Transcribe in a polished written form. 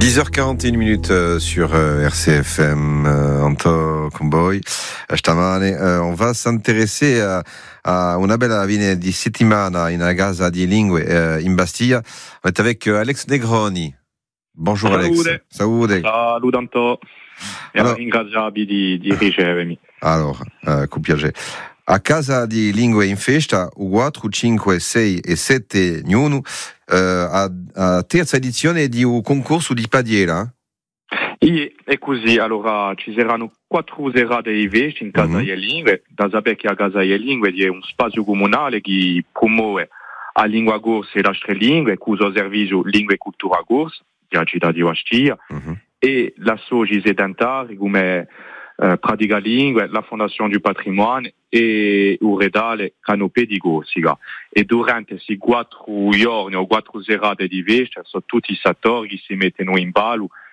10h41 sur RCFM, Anto Comboy, stamane. On va s'intéresser à una bella fine di settimana in una casa di lingue in Bastiglia. On est avec Alex Negroni. Bonjour Alex. Salute Anto. Siamo ringraziati di ricevermi. Allora, con piacere. A casa di lingue in festa, 4, 5, 6 e 7 giugno, a terza edizione di un concorso di padiera. È così, allora ci saranno 4 serate di festa in casa di lingue, da sapere che a casa di lingue è un spazio comunale che promuove la lingua corsa e le altre lingue, con il servizio Lingua e Cultura Corsa, della città di Bastiglia, e la Soci Sedentari come Pratica Lingue, la Fondazione du Patrimonio e il Redale Canopé di Corsica. E durante questi 4 giorni o 4 serate di festa sono tutti i settori che si mettono in ballo